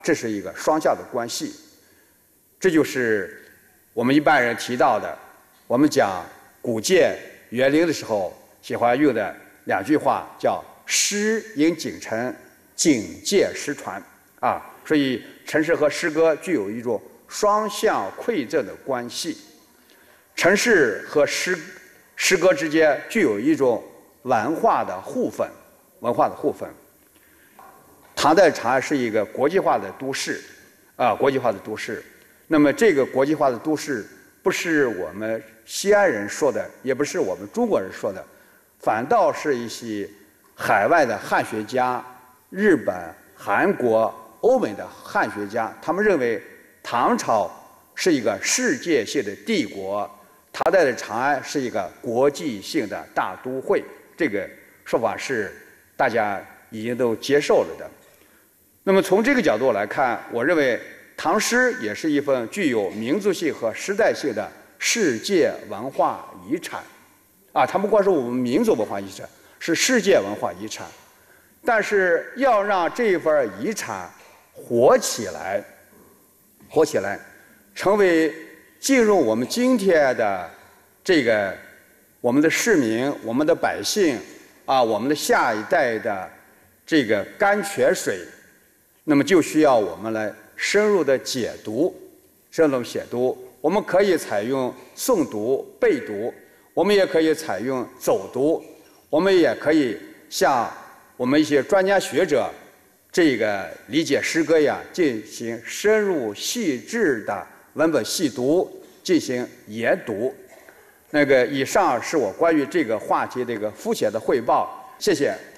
这是一个双向的关系。这就是我们一般人提到的，我们讲古建园林的时候喜欢用的2句话，叫诗应景成，景见诗传啊。所以城市和诗歌具有一种双向馈赠的关系，城市和诗歌之间具有一种文化的互粉。唐代长安是一个国际化的都市，那么这个国际化的都市，不是我们西安人说的，也不是我们中国人说的，反倒是一些海外的汉学家、日本、韩国、欧美的汉学家，他们认为唐朝是一个世界性的帝国，唐代的长安是一个国际性的大都会。这个说法是大家已经都接受了的。那么从这个角度来看，我认为唐诗也是一份具有民族性和时代性的世界文化遗产，啊，它不光是我们民族文化遗产，是世界文化遗产。但是要让这份遗产活起来，成为进入我们今天的这个我们的市民、我们的百姓啊，我们的下一代的这个甘泉水，那么就需要我们来深入的解读。我们可以采用诵读、背读，我们也可以采用走读，我们也可以像我们一些专家学者这个理解诗歌呀，进行深入细致的文本细读，进行研读。以上是我关于这个话题的一个肤浅的汇报，谢谢。